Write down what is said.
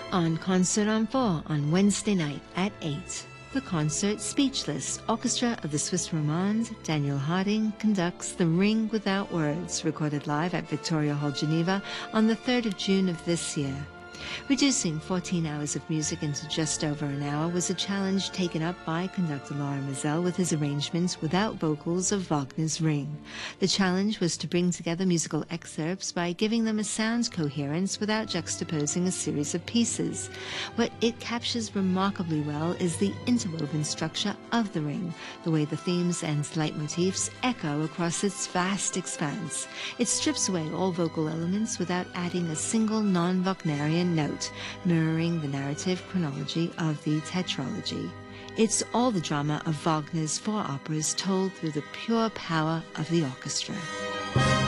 On Concert en Four on Wednesday night at 8. The concert Speechless, Orchestra of the Swiss Romande, Daniel Harding conducts The Ring Without Words, recorded live at Victoria Hall, Geneva on the 3rd of June of this year. Reducing 14 hours of music into just over an hour was a challenge taken up by conductor Laurent Mazel with his arrangements without vocals of Wagner's Ring. The challenge was to bring together musical excerpts by giving them a sound coherence without juxtaposing a series of pieces. What it captures remarkably well is the interwoven structure of the Ring, the way the themes and leitmotifs echo across its vast expanse. It strips away all vocal elements without adding a single non-Wagnerian note, mirroring the narrative chronology of the tetralogy. It's all the drama of Wagner's four operas told through the pure power of the orchestra.